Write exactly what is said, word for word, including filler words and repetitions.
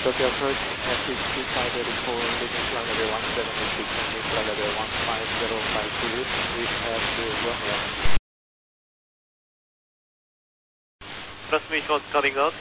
Tokyo approach, F H two five eighty-four, leaving flight level one seven eight six, landing flight level one five zero five two, reach air to Romeo. Transmission was cutting out.